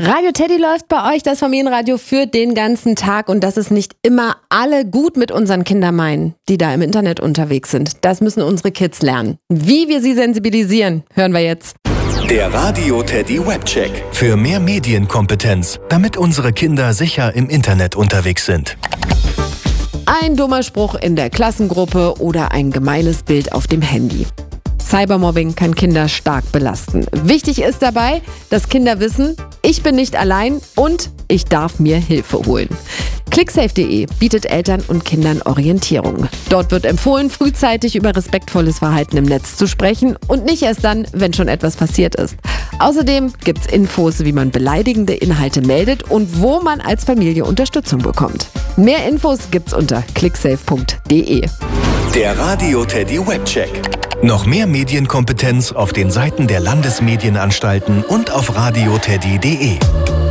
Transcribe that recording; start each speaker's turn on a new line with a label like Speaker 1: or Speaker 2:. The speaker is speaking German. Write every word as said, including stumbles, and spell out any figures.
Speaker 1: Radio Teddy läuft bei euch, das Familienradio für den ganzen Tag, und dass es nicht immer alle gut mit unseren Kindern meinen, die da im Internet unterwegs sind. Das müssen unsere Kids lernen. Wie wir sie sensibilisieren, hören wir jetzt.
Speaker 2: Der Radio Teddy Webcheck. Für mehr Medienkompetenz, damit unsere Kinder sicher im Internet unterwegs sind.
Speaker 1: Ein dummer Spruch in der Klassengruppe oder ein gemeines Bild auf dem Handy. Cybermobbing kann Kinder stark belasten. Wichtig ist dabei, dass Kinder wissen, ich bin nicht allein und ich darf mir Hilfe holen. Clicksafe punkt de bietet Eltern und Kindern Orientierung. Dort wird empfohlen, frühzeitig über respektvolles Verhalten im Netz zu sprechen und nicht erst dann, wenn schon etwas passiert ist. Außerdem gibt's Infos, wie man beleidigende Inhalte meldet und wo man als Familie Unterstützung bekommt. Mehr Infos gibt's unter clicksafe punkt de.
Speaker 2: Der Radio Teddy Webcheck. Noch mehr Medienkompetenz auf den Seiten der Landesmedienanstalten und auf radio teddy punkt de.